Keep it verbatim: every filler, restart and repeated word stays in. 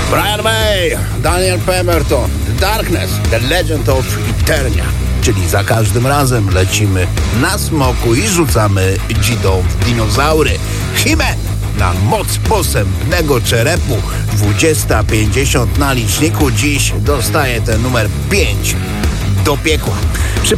Brian May, Daniel Pemberton, The Darkness, The Legend of Eternia. Czyli za każdym razem lecimy na smoku i rzucamy dzidą w dinozaury. He-Man na moc posępnego czerepu. dwadzieścia pięćdziesiąt na liczniku. Dziś dostaje ten numer pięć do piekła.